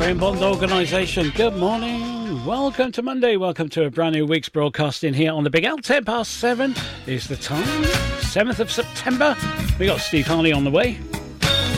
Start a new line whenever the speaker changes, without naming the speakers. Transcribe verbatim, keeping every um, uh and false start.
Graham Bond Organisation. Good morning. Welcome to Monday. Welcome to a brand new week's broadcasting here on the Big L. ten past seven is the time. seventh of September. We got Steve Harley on the way.